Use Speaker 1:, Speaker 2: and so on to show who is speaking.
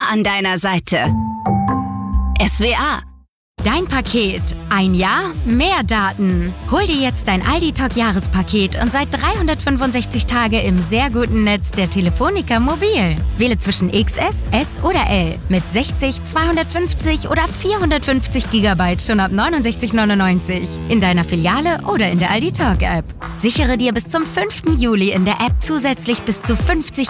Speaker 1: an deiner Seite. SWA.
Speaker 2: Dein Paket. Ein Jahr, mehr Daten. Hol dir jetzt dein Aldi Talk Jahrespaket und sei 365 Tage im sehr guten Netz der Telefonica Mobil. Wähle zwischen XS, S oder L mit 60, 250 oder 450 GB schon ab 69,99 in deiner Filiale oder in der Aldi Talk App. Sichere dir bis zum 5. Juli in der App zusätzlich bis zu 50